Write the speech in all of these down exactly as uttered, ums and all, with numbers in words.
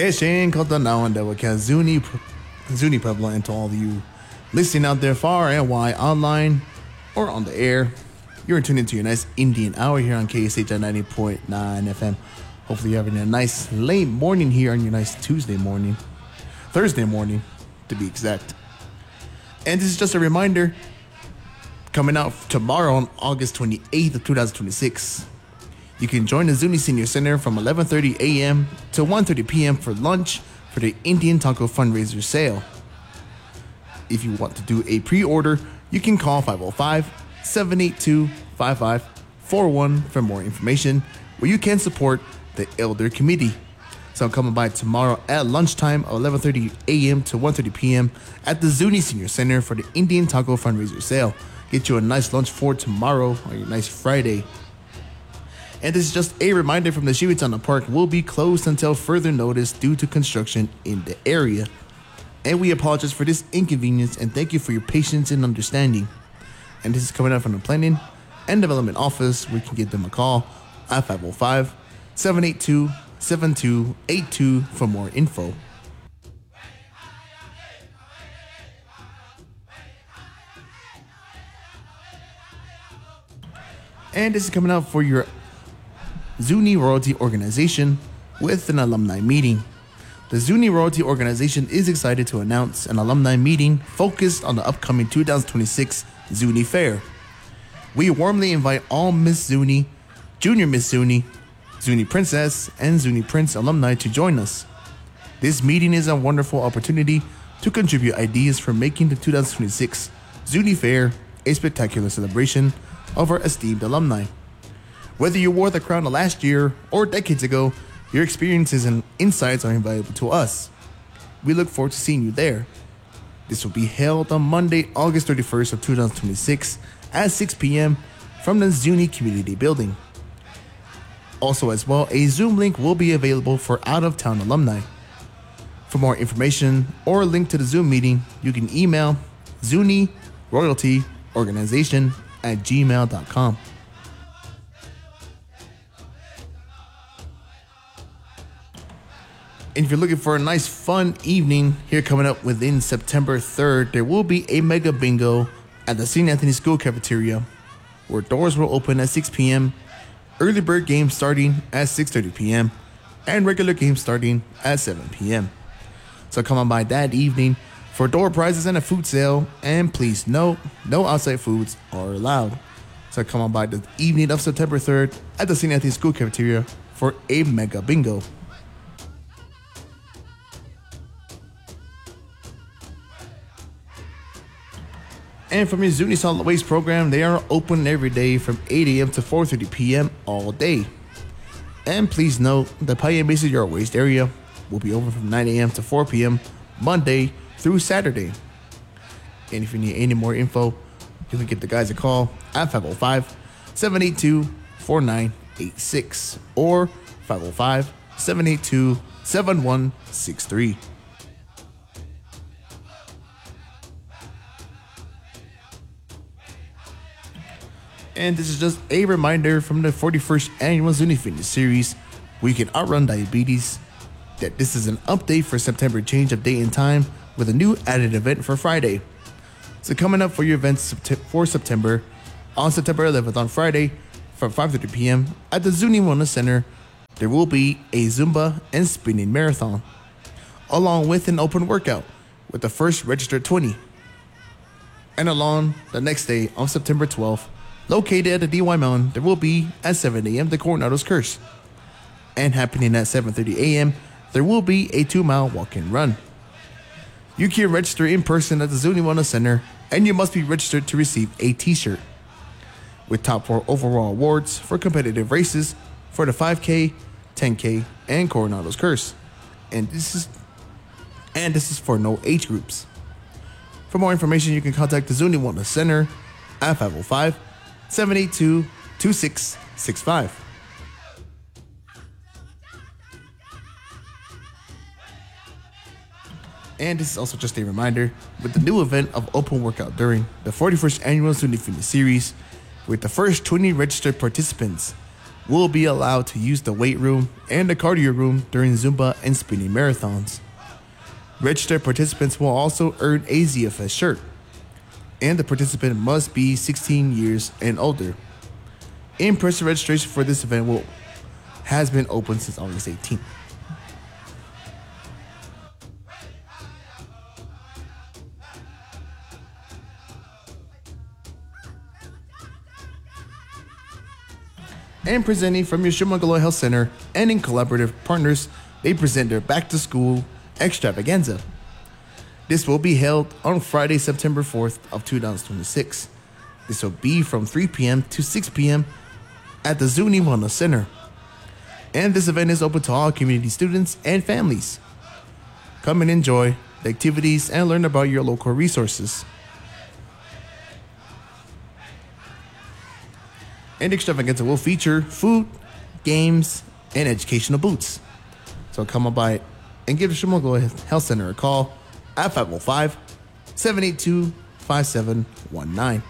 Keshin Kotanawan Devaka Zuni Zuni Pueblo, and to all of you listening out there far and wide, online or on the air. You're tuned into your nice Indian hour here on K S H ninety point nine F M. Hopefully you're having a nice late morning here on your nice Tuesday morning, Thursday morning to be exact. And this is just a reminder, coming out tomorrow on August twenty-eighth of twenty twenty-six. You can join the Zuni Senior Center from eleven thirty a.m. to one thirty p.m. for lunch for the Indian Taco Fundraiser Sale. If you want to do a pre-order, you can call five oh five, seven eight two, five five four one for more information, where you can support the Elder Committee. So I'm coming by tomorrow at lunchtime of eleven thirty a.m. to one thirty p.m. at the Zuni Senior Center for the Indian Taco Fundraiser Sale. Get you a nice lunch for tomorrow on your nice Friday. And this is just a reminder from the Shiwatana Park will be closed until further notice due to construction in the area. And we apologize for this inconvenience and thank you for your patience and understanding. And this is coming out from the Planning and Development Office. We can give them a call at five oh five, seven eight two, seven two eight two for more info. And this is coming out for your Zuni Royalty Organization with an alumni meeting. The Zuni Royalty Organization is excited to announce an alumni meeting focused on the upcoming two thousand twenty-six Zuni Fair. We warmly invite all Miss Zuni, Junior Miss Zuni, Zuni Princess, and Zuni Prince alumni to join us. This meeting is a wonderful opportunity to contribute ideas for making the two thousand twenty-six Zuni Fair a spectacular celebration of our esteemed alumni. Whether you wore the crown last year or decades ago, your experiences and insights are invaluable to us. We look forward to seeing you there. This will be held on Monday, August thirty-first of two thousand twenty-six at six p.m. from the Zuni Community Building. Also as well, a Zoom link will be available for out-of-town alumni. For more information or a link to the Zoom meeting, you can email Zuni Royalty Organization at gmail dot com. And if you're looking for a nice fun evening here coming up within September third, there will be a mega bingo at the Saint Anthony School cafeteria, where doors will open at six p.m., early bird games starting at six thirty p.m., and regular games starting at seven p.m. So come on by that evening for door prizes and a food sale, and please note, no outside foods are allowed. So come on by the evening of September third at the Saint Anthony School cafeteria for a mega bingo. And from your Zuni Solid Waste program, they are open every day from eight a.m. to four thirty p.m. all day. And please note, the Payan Mesa Yard Waste area will be open from nine a.m. to four p.m. Monday through Saturday. And if you need any more info, you can give the guys a call at five oh five, seven eight two, four nine eight six or five oh five, seven eight two, seven one six three. And this is just a reminder from the forty-first Annual Zuni Fitness Series, where you can outrun diabetes, that this is an update for September change of date and time with a new added event for Friday. So coming up for your events for September, on September eleventh on Friday from five thirty p.m. at the Zuni Wellness Center, there will be a Zumba and spinning marathon, along with an open workout with the first registered twenty. And along the next day on September twelfth, located at the D Y Mountain, there will be at seven a.m. the Coronado's Curse. And happening at seven thirty a.m., there will be a two-mile walk-in run. You can register in person at the Zuni Wellness Center, and you must be registered to receive a t-shirt with top four overall awards for competitive races for the five K, ten K, and Coronado's Curse. And this is and this is for no age groups. For more information, you can contact the Zuni Wellness Center at five oh five, seven eight two, two six six five. And this is also just a reminder with the new event of open workout during the forty-first Annual Zuni Fitness Series, with the first twenty registered participants will be allowed to use the weight room and the cardio room during Zumba and spinning marathons. Registered participants will also earn a Z F S shirt, and the participant must be sixteen years and older. In-person registration for this event will has been open since August eighteenth. And presenting from your Shumagalo Health Center and in collaborative partners, they present their Back to School Extravaganza. This will be held on Friday, September fourth of two thousand twenty-six. This will be from three p.m. to six p.m. at the Zuni Wellness Center. And this event is open to all community students and families. Come and enjoy the activities and learn about your local resources. And Extravaganza will feature food, games, and educational booths. So come on by and give the Shumagalo Health Center a call at five oh five, seven eight two, five seven one nine.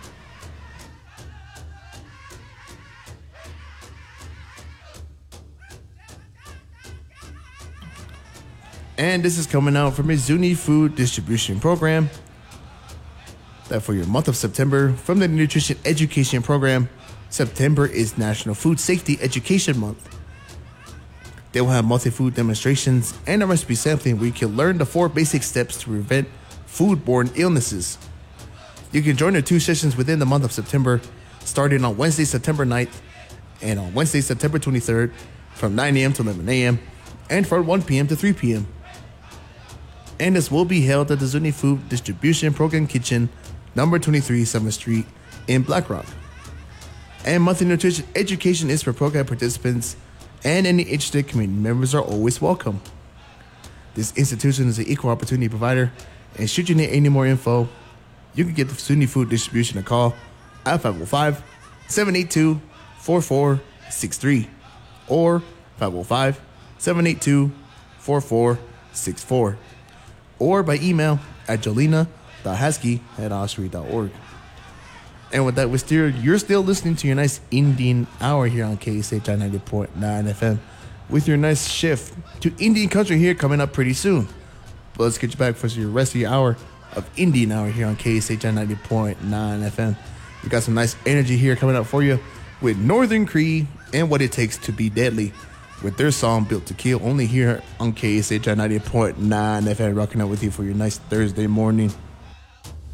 And this is coming out from a Zuni food distribution program that for your month of September from the Nutrition Education Program. September is National Food Safety Education Month. They will have multi-food demonstrations and a recipe sampling where you can learn the four basic steps to prevent foodborne illnesses. You can join the two sessions within the month of September, starting on Wednesday, September ninth, and on Wednesday, September twenty-third, from nine a.m. to eleven a.m., and from one p.m. to three p.m. And this will be held at the Zuni Food Distribution Program Kitchen, number twenty-three, seventh Street in Black Rock. And monthly nutrition education is for program participants, and any interested community members are always welcome. This institution is an equal opportunity provider, and should you need any more info, you can get the Zuni Food Distribution a call at five oh five, seven eight two, four four six three or five oh five, seven eight two, four four six four, or by email at jolena dot haskey at osprey dot org. And with that, we're still, you're still listening to your nice Indian hour here on K S H I ninety point nine F M with your nice shift to Indian country here coming up pretty soon. But let's get you back for your rest of your hour of Indian hour here on K S H I ninety point nine F M. We got some nice energy here coming up for you with Northern Cree and What It Takes to Be Deadly with their song Built to Kill, only here on K S H I ninety point nine F M, rocking out with you for your nice Thursday morning.